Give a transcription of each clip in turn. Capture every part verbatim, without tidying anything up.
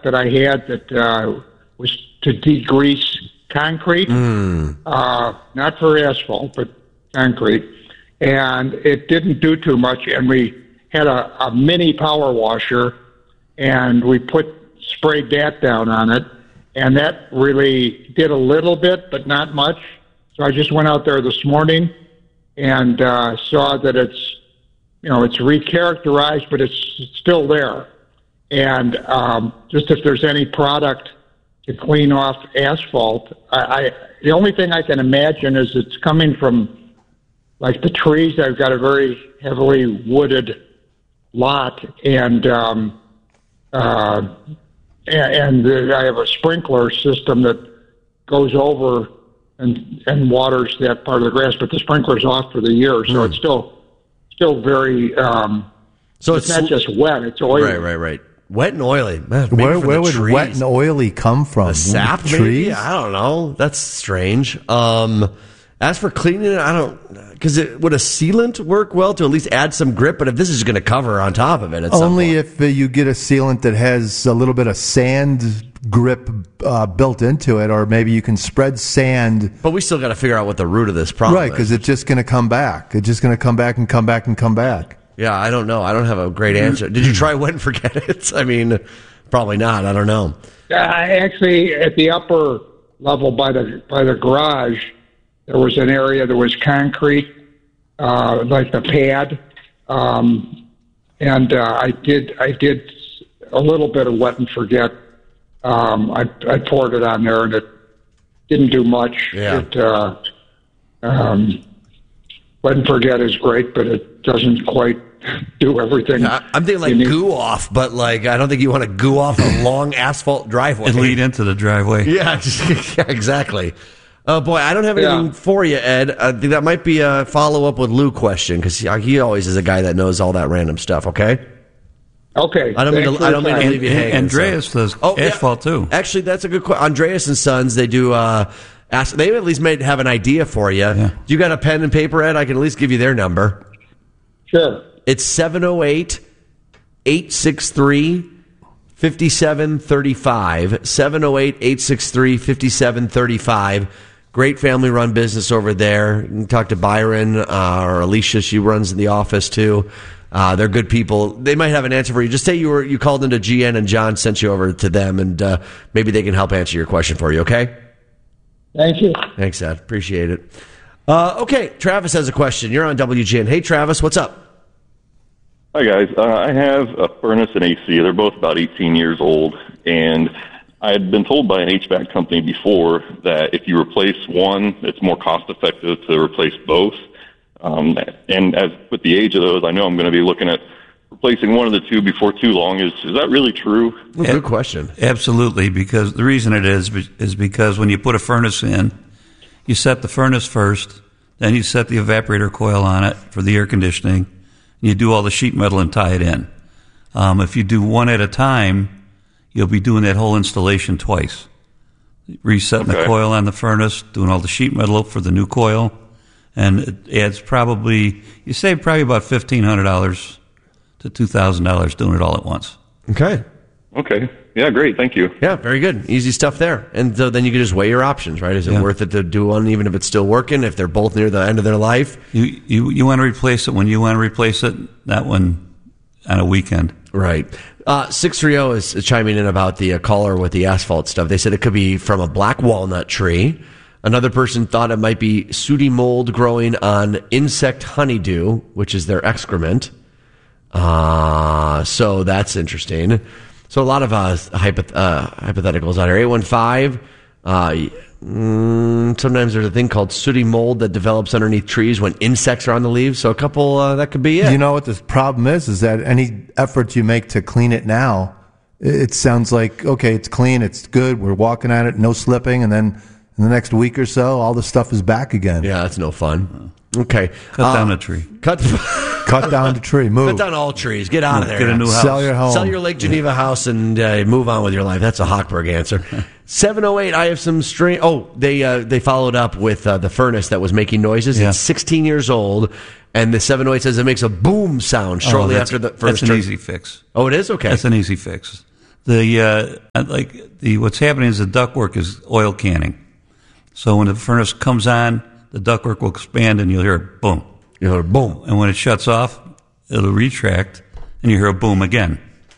that I had that uh, was to degrease concrete, mm. uh, not for asphalt, but concrete. And it didn't do too much. And we had a, a mini power washer, and we put sprayed that down on it. And that really did a little bit, but not much. So I just went out there this morning and uh, saw that it's, you know, it's recharacterized, but it's still there. And um, just if there's any product to clean off asphalt, I, I the only thing I can imagine is it's coming from, like, the trees. I've got a very heavily wooded lot, and um, uh, and, and I have a sprinkler system that goes over and and waters that part of the grass, but the sprinkler's off for the year, so mm. it's still still very. Um, so it's, it's not just wet; it's oily. Right, right, right. Wet and oily. Man, where where would trees. wet and oily come from? The sap, trees? Maybe? I don't know. That's strange. Um, as for cleaning it, I don't. Because would a sealant work well to at least add some grip? But if this is going to cover on top of it, at only some point. if uh, you get a sealant that has a little bit of sand grip uh, built into it, or maybe you can spread sand. But we still got to figure out what the root of this problem right, is. Right, because it's just going to come back. It's just going to come back and come back and come back. Yeah, I don't know. I don't have a great answer. Did you try wet and forget it? I mean, probably not. I don't know. Uh, actually, at the upper level by the by the garage, there was an area that was concrete, uh, like the pad, um, and uh, I did I did a little bit of wet and forget. Um, I, I poured it on there, and it didn't do much. Yeah. It, uh, um, wet and forget is great, but it doesn't quite do everything. Yeah, I'm thinking like goo off, but like I don't think you want to goo off a long asphalt driveway. And lead into the driveway. Yeah, yeah, exactly. Oh, boy, I don't have anything yeah. for you, Ed. I think that might be a follow-up with Lou question, because he, he always is a guy that knows all that random stuff, okay? Okay. I don't mean to, I don't mean to leave you hanging. Andreas so. does oh, asphalt, yeah. too. Actually, that's a good question. Andreas and Sons, they do... Uh, ask, they at least made have an idea for you. Yeah. You got a pen and paper, Ed? I can at least give you their number. Sure. It's seven oh eight, eight six three, five seven three five. seven oh eight, eight six three, five seven three five. Great family-run business over there. You can talk to Byron uh, or Alicia. She runs in the office, too. Uh, they're good people. They might have an answer for you. Just say you were you called into G N and John sent you over to them, and uh, maybe they can help answer your question for you, okay? Thank you. Thanks, Ed. Appreciate it. Uh, okay, Travis has a question. You're on W G N. Hey, Travis, what's up? Hi, guys. Uh, I have a furnace and A C. They're both about eighteen years old, and I had been told by an H V A C company before that if you replace one, it's more cost-effective to replace both. Um, and as with the age of those, I know I'm going to be looking at replacing one of the two before too long. Is is that really true? Well, good question. Absolutely, because the reason it is is because when you put a furnace in, you set the furnace first, then you set the evaporator coil on it for the air conditioning, and you do all the sheet metal and tie it in. Um, if you do one at a time, you'll be doing that whole installation twice. Resetting okay. the coil on the furnace, doing all the sheet metal for the new coil, and it adds probably, you save probably about fifteen hundred dollars to two thousand dollars doing it all at once. Okay. Okay. Yeah, great. Thank you. Yeah, very good. Easy stuff there. And so then you can just weigh your options, right? Is it yeah. worth it to do one even if it's still working, if they're both near the end of their life? You you, you want to replace it when you want to replace it, not when on a weekend. Right. Uh, six three zero is chiming in about the uh, caller with the asphalt stuff. They said it could be from a black walnut tree. Another person thought it might be sooty mold growing on insect honeydew, which is their excrement. Uh, so that's interesting. So a lot of uh, hypoth- uh, hypotheticals out here. eight one five, uh, mm, sometimes there's a thing called sooty mold that develops underneath trees when insects are on the leaves. So a couple, uh, that could be it. You know what the problem is? Is that any effort you make to clean it now, it sounds like, okay, it's clean, it's good, we're walking at it, no slipping, and then in the next week or so, all the stuff is back again. Yeah, that's no fun. Okay. Cut uh, down a tree. Cut Cut down the tree. Move. Cut down all trees. Get out of there. Get a new house. Sell your home. Sell your Lake Geneva house and uh, move on with your life. That's a Hochberg answer. seven oh eight, I have some string. Oh, they uh, they followed up with uh, the furnace that was making noises. Yeah. It's sixteen years old, and the seven oh eight says it makes a boom sound shortly oh, after the That's first an turn. easy fix. Oh, it is? Okay. That's an easy fix. The uh, like the what's happening is the ductwork is oil canning. So when the furnace comes on, the ductwork will expand, and you'll hear a boom. You'll hear a boom, and when it shuts off, it'll retract, and you hear a boom again.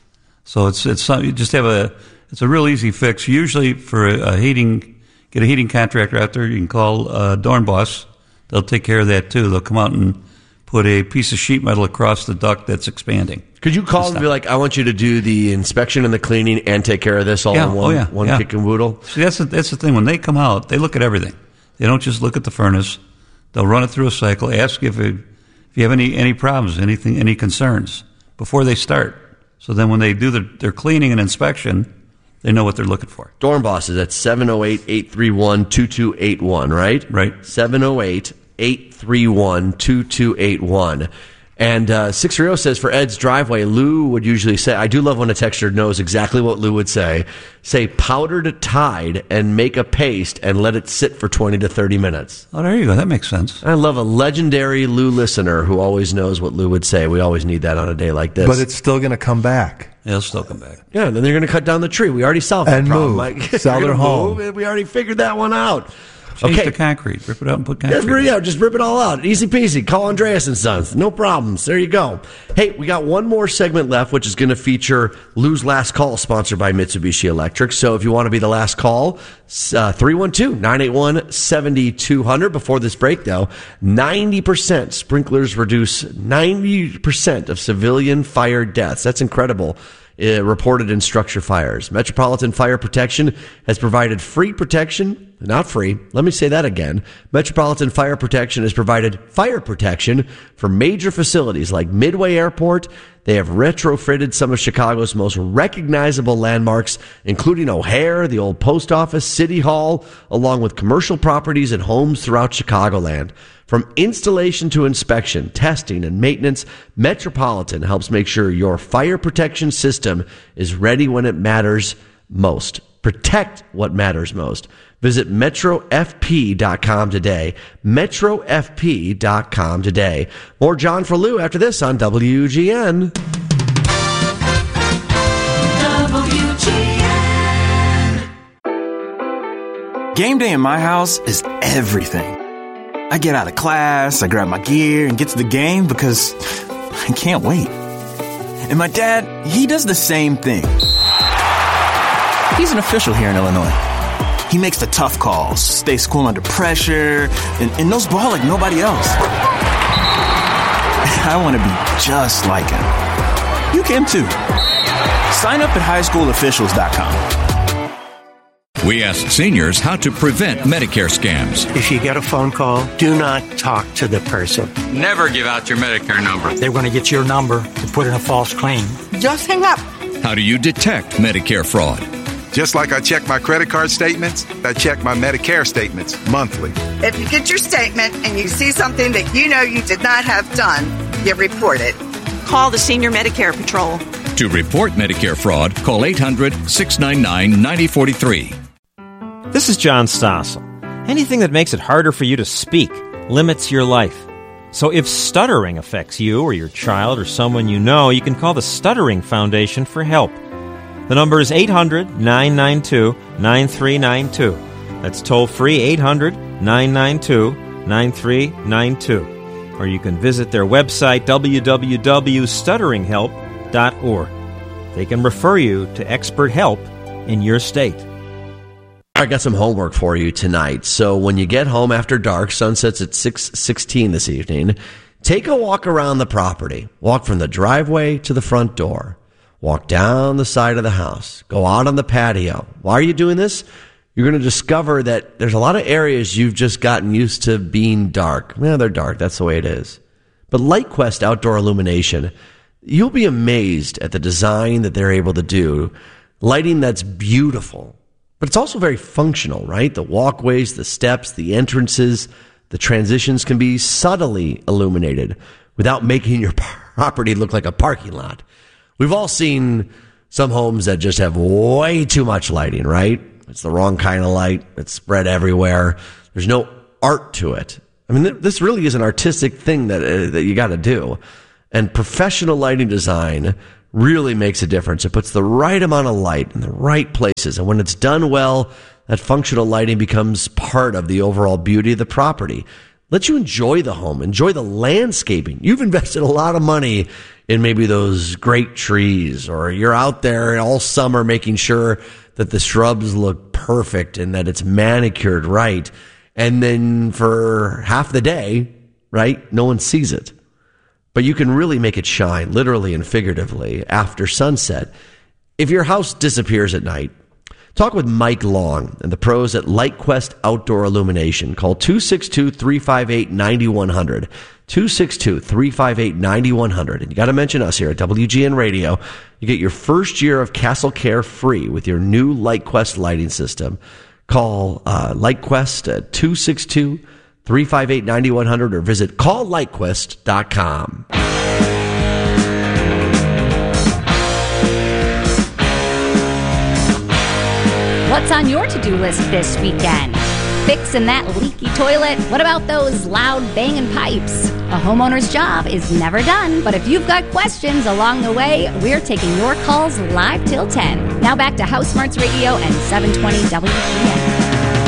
So it's it's you just have a it's a real easy fix. Usually for a, a heating, get a heating contractor out there. You can call uh, Dornbos. They'll take care of that too. They'll come out and put a piece of sheet metal across the duct that's expanding. Could you call and be like, I want you to do the inspection and the cleaning and take care of this all yeah. in one, oh, yeah. one yeah. kick and boodle? See, that's the, that's the thing. When they come out, they look at everything. They don't just look at the furnace. They'll run it through a cycle, ask if it, if you have any, any problems, anything, any concerns before they start. So then when they do the, their cleaning and inspection, they know what they're looking for. Dornbos is at seven oh eight, eight three one, two two eight one, right? Right. seven oh eight, eight three one, two two eight one. And uh, six three oh says, for Ed's driveway, Lou would usually say, I do love when a texter knows exactly what Lou would say, say powdered Tide and make a paste and let it sit for twenty to thirty minutes. Oh, there you go. That makes sense. I love a legendary Lou listener who always knows what Lou would say. We always need that on a day like this. But it's still going to come back. It'll still come back. Yeah, then they're going to cut down the tree. We already solved that and problem. move. Like, Sell their home. Move, we already figured that one out. Change okay. the concrete. Rip it out and put concrete. Just rip, yeah, just rip it all out. Easy peasy. Call Andreas and Sons. No problems. There you go. Hey, we got one more segment left, which is going to feature Lou's Last Call, sponsored by Mitsubishi Electric. So if you want to be the last call, uh, three one two, nine eight one, seven two zero zero. Before this break, though, ninety percent sprinklers reduce ninety percent of civilian fire deaths. That's incredible. Uh, reported in structure fires. Metropolitan Fire Protection has provided free protection, not free, let me say that again. Metropolitan Fire Protection has provided fire protection for major facilities like Midway Airport. They have retrofitted some of Chicago's most recognizable landmarks, including O'Hare, the old post office, City Hall, along with commercial properties and homes throughout Chicagoland. From installation to inspection, testing, and maintenance, Metropolitan helps make sure your fire protection system is ready when it matters most. Protect what matters most. Visit metro f p dot com today. metro f p dot com today. More John for Lou after this on W G N. W G N. Game day in my house is everything. I get out of class, I grab my gear, and get to the game because I can't wait. And my dad, he does the same thing. He's an official here in Illinois. He makes the tough calls, stays cool under pressure, and, and knows ball like nobody else. I want to be just like him. You can too. Sign up at high school officials dot com. We ask seniors how to prevent Medicare scams. If you get a phone call, do not talk to the person. Never give out your Medicare number. They're going to get your number to put in a false claim. Just hang up. How do you detect Medicare fraud? Just like I check my credit card statements, I check my Medicare statements monthly. If you get your statement and you see something that you know you did not have done, you report it. Call the Senior Medicare Patrol. To report Medicare fraud, call eight hundred, six nine nine, nine oh four three. This is John Stossel. Anything that makes it harder for you to speak limits your life. So if stuttering affects you or your child or someone you know, you can call the Stuttering Foundation for help. The number is eight hundred, nine nine two, nine three nine two. That's toll free, eight hundred, nine nine two, nine three nine two. Or you can visit their website, w w w dot stuttering help dot org. They can refer you to expert help in your state. I got some homework for you tonight. So when you get home after dark, sunset's at six sixteen this evening, take a walk around the property. Walk from the driveway to the front door. Walk down the side of the house. Go out on the patio. Why are you doing this? You're going to discover that there's a lot of areas you've just gotten used to being dark. Yeah, they're dark. That's the way it is. But LightQuest Outdoor Illumination, you'll be amazed at the design that they're able to do. Lighting that's beautiful. But it's also very functional, right? The walkways, the steps, the entrances, the transitions can be subtly illuminated without making your property look like a parking lot. We've all seen some homes that just have way too much lighting, right? It's the wrong kind of light. It's spread everywhere. There's no art to it. I mean, this really is an artistic thing that uh, that you got to do. And professional lighting design really makes a difference. It puts the right amount of light in the right places. And when it's done well, that functional lighting becomes part of the overall beauty of the property. Let you enjoy the home, enjoy the landscaping. You've invested a lot of money in maybe those great trees, or you're out there all summer making sure that the shrubs look perfect and that it's manicured right. And then for half the day, right, no one sees it. But you can really make it shine, literally and figuratively, after sunset. If your house disappears at night, talk with Mike Long and the pros at LightQuest Outdoor Illumination. Call two six two, three five eight, nine one zero zero. two six two, three five eight, nine one zero zero. And you got to mention us here at W G N Radio. You get your first year of Castle Care free with your new LightQuest lighting system. Call uh, LightQuest at two six two, three five eight, nine one zero zero or visit call light quest dot com. What's on your to-do list this weekend? Fixing that leaky toilet? What about those loud banging pipes? A homeowner's job is never done, but if you've got questions along the way, we're taking your calls live till ten. Now back to House Smarts Radio and seven twenty W G N.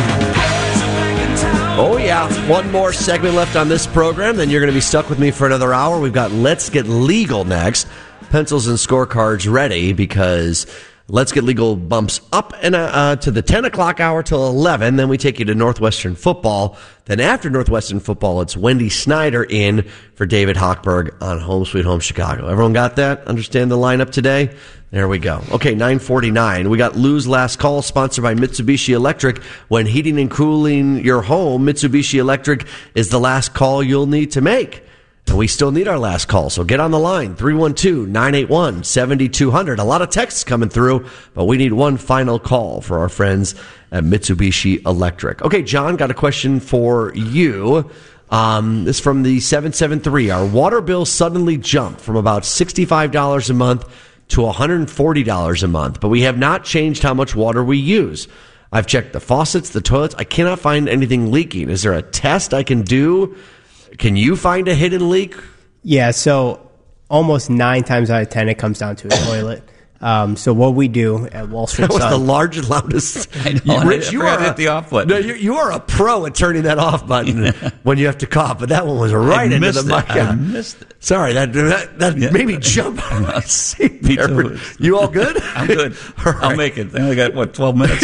Oh, yeah. One more segment left on this program, then you're going to be stuck with me for another hour. We've got Let's Get Legal next. Pencils and scorecards ready, because Let's Get Legal bumps up and uh, to the ten o'clock hour till eleven. Then we take you to Northwestern football. Then after Northwestern football, it's Wendy Snyder in for David Hochberg on Home Sweet Home Chicago. Everyone got that? Understand the lineup today? There we go. Okay, nine forty-nine. We got Lou's Last Call, sponsored by Mitsubishi Electric. When heating and cooling your home, Mitsubishi Electric is the last call you'll need to make. And we still need our last call, so get on the line, three one two, nine eight one, seven two zero zero. A lot of texts coming through, but we need one final call for our friends at Mitsubishi Electric. Okay, John, got a question for you. Um, this is from the seven seven three. Our water bill suddenly jumped from about sixty-five dollars a month to one hundred forty dollars a month, but we have not changed how much water we use. I've checked the faucets, the toilets. I cannot find anything leaking. Is there a test I can do? Can you find a hidden leak? Yeah, so almost nine times out of ten, it comes down to a toilet. Um, so what we do at Wall Street That was Sun, the largest, loudest. I know. You, Rich, I you forgot are to a, hit the off button. No, you, you are a pro at turning that off button when you have to cough, but that one was right I into missed the mic. it. I missed it. Sorry, that that, that Yeah. made me jump out of my seat. Me there. too. You all good? I'm good. I'll make it. I only got, what, twelve minutes?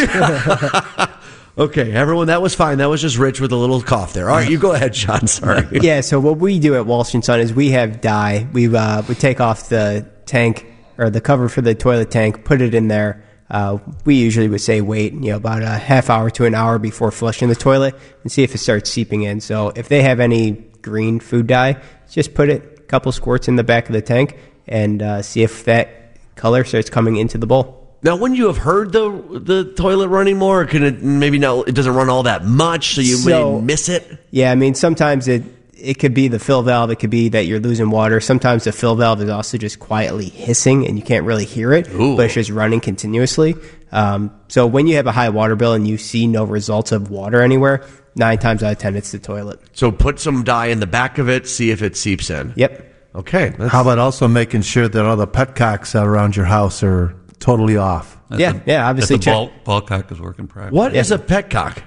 Okay, everyone, that was fine. That was just Rich with a little cough there. All right, you go ahead, John. Sorry. yeah, so what we do at Wall Street Sun is we have dye. We uh, we take off the tank or the cover for the toilet tank, put it in there. Uh, we usually would say wait, you know, about a half hour to an hour before flushing the toilet and see if it starts seeping in. So if they have any green food dye, just put it a couple squirts in the back of the tank and uh, see if that color starts coming into the bowl. Now, wouldn't you have heard the the toilet running more? Or can it maybe not? It doesn't run all that much, so you So- may miss it. Yeah, I mean, sometimes it it could be the fill valve. It could be that you're losing water. Sometimes the fill valve is also just quietly hissing, and you can't really hear it, Ooh. but it's just running continuously. Um, so when you have a high water bill and you see no results of water anywhere, nine times out of ten, it's the toilet. So put some dye in the back of it, see if it seeps in. Yep. Okay. that's- How about also making sure that all the petcocks around your house are totally off? Yeah, yeah, obviously That the check- ball, ball cock is working properly. What is a petcock?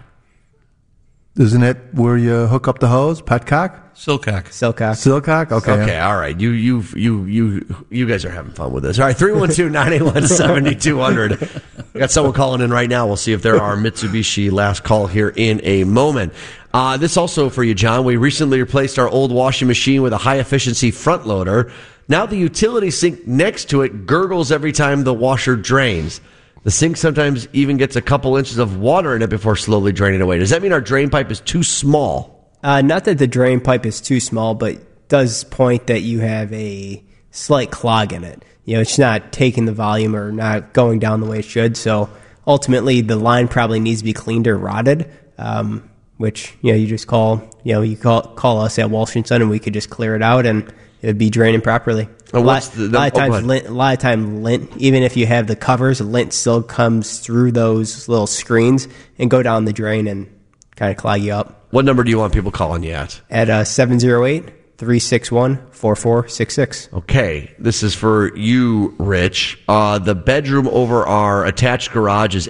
Isn't it where you hook up the hose? Petcock? Silcock. Silcock. Silcock? Okay. Okay, all right. You you you you you guys are having fun with this. All right, three one two, nine eight one, seven two zero zero. We got someone calling in right now. We'll see if there are Mitsubishi last call here in a moment. Uh, this also for you, John. We recently replaced our old washing machine with a high-efficiency front loader. Now the utility sink next to it gurgles every time the washer drains. The sink sometimes even gets a couple inches of water in it before slowly draining away. Does that mean our drain pipe is too small? Uh, not that the drain pipe is too small, but does point that you have a slight clog in it. You know, it's not taking the volume or not going down the way it should. So ultimately, the line probably needs to be cleaned or rotted. Um, which you know, you just call you know you call call us at Wall Street Sun, and we could just clear it out, and it would be draining properly. Oh, a lot, what's the- the- lot of oh, go times, ahead. lint, a lot of time, lint. Even if you have the covers, lint still comes through those little screens and go down the drain and kind of clog you up. What number do you want people calling you at? At uh, seven zero eight, three six one, four four six six. Okay, this is for you, Rich. Uh, the bedroom over our attached garage is